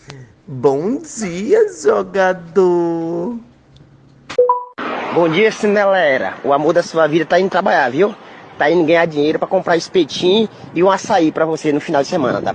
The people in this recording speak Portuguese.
Bom dia, jogador. Bom dia, Cinelera. O amor da sua vida tá indo trabalhar, viu? Tá indo ganhar dinheiro pra comprar espetinho e um açaí pra você no final de semana, tá?